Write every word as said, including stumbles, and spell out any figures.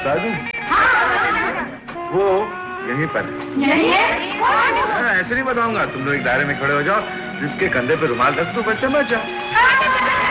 बता दूं? वो यहीं पर यहीं है? ऐसे नहीं बताऊंगा, तुम लोग एक दायरे में खड़े हो जाओ, जिसके कंधे पे रुमाल रख दो बस समझ जाओ।